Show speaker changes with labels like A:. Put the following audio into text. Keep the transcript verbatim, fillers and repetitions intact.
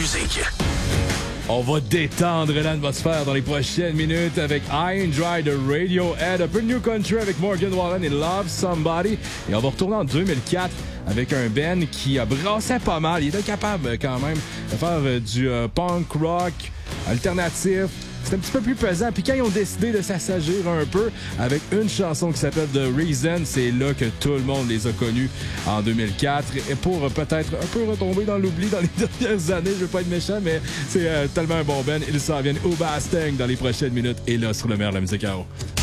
A: musique.
B: On va détendre l'atmosphère dans les prochaines minutes avec I and Dry de Radiohead, un peu de New Country avec Morgan Wallen et Love Somebody. Et on va retourner en deux mille quatre avec un band qui brassait pas mal. Il était capable quand même de faire du euh, punk rock alternatif. C'est un petit peu plus pesant. Puis quand ils ont décidé de s'assagir un peu avec une chanson qui s'appelle The Reason, c'est là que tout le monde les a connus en deux mille quatre. Et pour peut-être un peu retomber dans l'oubli dans les dernières années, je veux pas être méchant, mais c'est euh, tellement un bon band. Ils s'en viennent au Bastang dans les prochaines minutes et là sur le meilleur de la musique à eau.